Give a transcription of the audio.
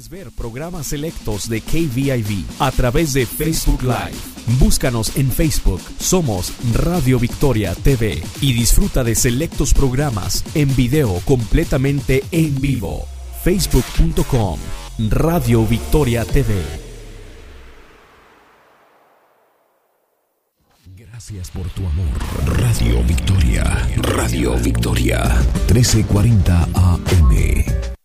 Puedes ver programas selectos de KVIV a través de Facebook Live. Búscanos en Facebook, somos Radio Victoria TV y disfruta de selectos programas en video completamente en vivo. Facebook.com Radio Victoria TV. Gracias por tu amor. Radio Victoria. Radio Victoria. 1340 AM.